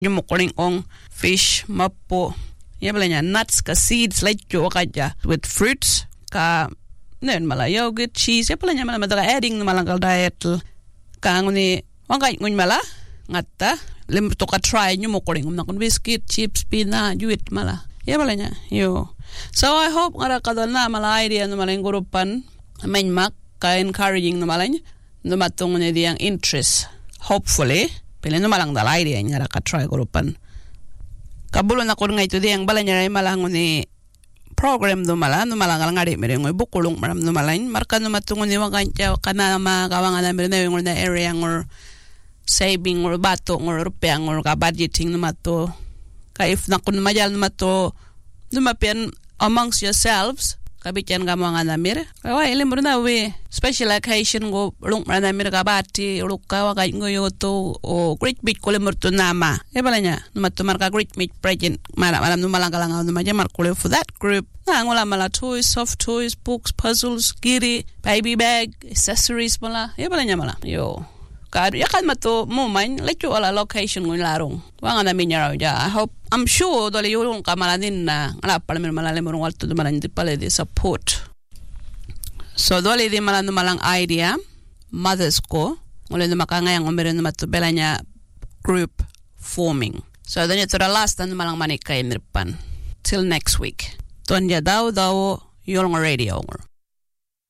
Yumukuling ong fish, mapo, yabalanya nuts ka seeds like jo kaja with fruits ka nen mala yogurt, cheese, yabalanya mala madaga adding malang kal diet ka nguni wangay ngun mala ngatta lim to ka try yumukuling nakon biscuit, chips, peanut, juit mala. Yabalanya yo. So I hope ngara kadal na mala idea no malang gurupan main mak ka encouraging no malanya no matong ne diang interest. Hopefully pili no malang dal idea ngara ka try gurupan. Kabulo na kun ngay to diang balanya ray malang ni program no malang ngari mere ngoy bukulong maram no malain marka no matong ni wangay kana magawangan na mere na area ngor saving or bato ngor rupiang or ka budgeting no mato ka if na kun majal no mato dumapian amongst yourselves kabityan ka mga namir kawa ilim na we special occasion go lung namir ka bati ulukka wa kay ngoyoto o great big kulimur to nama e balanya numatumar ka great meat present malam numalang kalangaw numajamar kulim for that group na ngola mala toys, soft toys, books, puzzles, giri, baby bag, accessories mala e balanya mala yo kad yakan mato muman lecho ala location ngun larong wanga na minyaraw ja I'm sure dole yung kamalanin na ala pala mir malalim murong alto dumalan di pala di support so dole di malan malang idea mothers ko ngole na makangayang umirin na matubela niya group forming so then ito the last na malang manikay mirpan till next week Tonya daw yung radio